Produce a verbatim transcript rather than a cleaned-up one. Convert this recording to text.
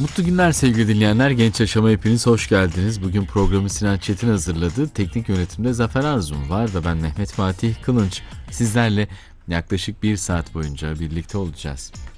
Mutlu günler sevgili dinleyenler. Genç Yaşam'a hepiniz hoş geldiniz. Bugün programı Sinan Çetin hazırladı. Teknik yönetimde Zafer Arzum var ve ben Mehmet Fatih Kılınç. Sizlerle yaklaşık bir saat boyunca birlikte olacağız.